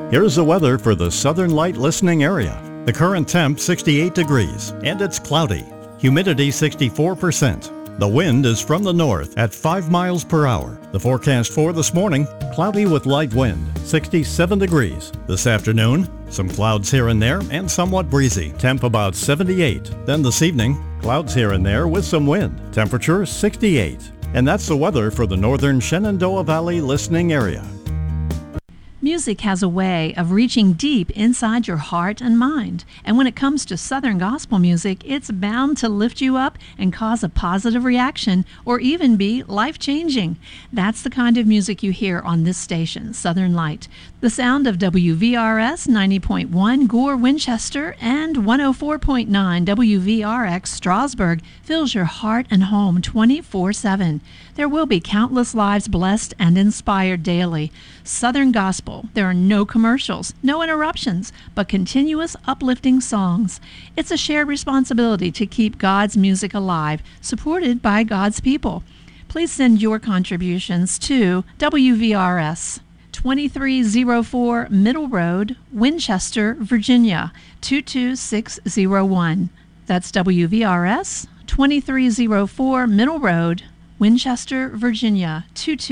Here's the weather for the Southern Light listening area. The current temp 68 degrees and it's cloudy. Humidity 64%. The wind is from the north at 5 miles per hour. The forecast for this morning, cloudy with light wind, 67 degrees. This afternoon, some clouds here and there and somewhat breezy. Temp about 78. Then this evening, clouds here and there with some wind. Temperature 68. And that's the weather for the northern Shenandoah Valley listening area. Music has a way of reaching deep inside your heart and mind. And when it comes to Southern gospel music, it's bound to lift you up and cause a positive reaction or even be life-changing. That's the kind of music you hear on this station, Southern Light. The sound of WVRS 90.1 Gore Winchester and 104.9 WVRX Strasburg fills your heart and home 24/7. There will be countless lives blessed and inspired daily. Southern gospel. There are no commercials, no interruptions, but continuous uplifting songs. It's a shared responsibility to keep God's music alive, supported by God's people. Please send your contributions to WVRS 2304 Middle Road, Winchester, Virginia 22601. That's WVRS 2304 Middle Road, Winchester, Virginia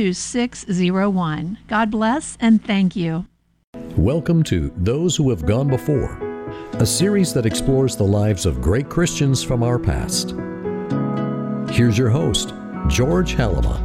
22601. God bless and thank you. Welcome to Those Who Have Gone Before, a series that explores the lives of great Christians from our past. Here's your host, George Halama.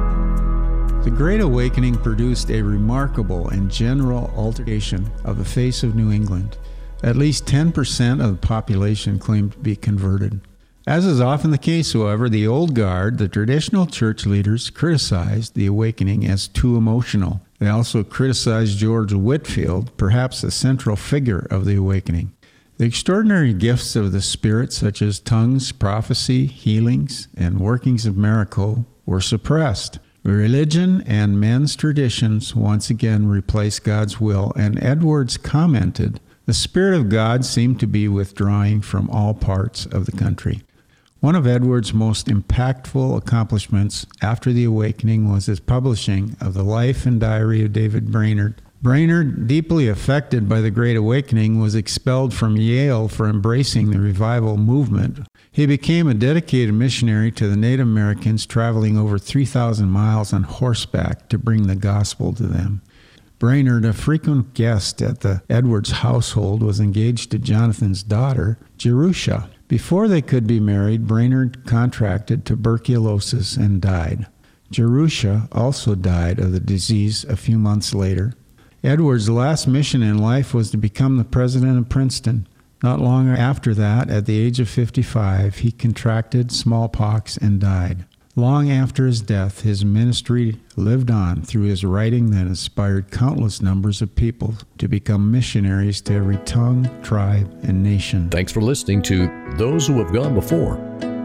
The Great Awakening produced a remarkable and general alteration of the face of New England. At least 10% of the population claimed to be converted. As is often the case, however, the old guard, the traditional church leaders, criticized the awakening as too emotional. They also criticized George Whitefield, perhaps the central figure of the awakening. The extraordinary gifts of the Spirit, such as tongues, prophecy, healings, and workings of miracle, were suppressed. Religion and men's traditions once again replaced God's will, and Edwards commented, "The Spirit of God seemed to be withdrawing from all parts of the country." One of Edwards' most impactful accomplishments after the awakening was his publishing of the life and diary of David Brainerd. Brainerd, deeply affected by the Great Awakening, was expelled from Yale for embracing the revival movement. He became a dedicated missionary to the Native Americans, traveling over 3,000 miles on horseback to bring the gospel to them. Brainerd, a frequent guest at the Edwards household, was engaged to Jonathan's daughter, Jerusha. Before they could be married, Brainerd contracted tuberculosis and died. Jerusha also died of the disease a few months later. Edwards' last mission in life was to become the president of Princeton. Not long after that, at the age of 55, he contracted smallpox and died. Long after his death, his ministry lived on through his writing that inspired countless numbers of people to become missionaries to every tongue, tribe, and nation. Thanks for listening to Those Who Have Gone Before.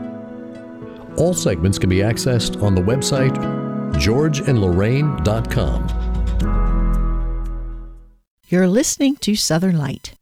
All segments can be accessed on the website georgeandlorraine.com. You're listening to Southern Light.